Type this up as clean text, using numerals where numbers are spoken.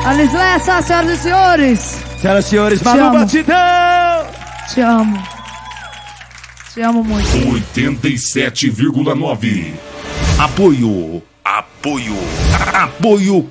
Alislessa, senhoras e senhores. Senhoras e senhores, Manu Batidão. Te amo. Te amo muito. 87,9. Apoio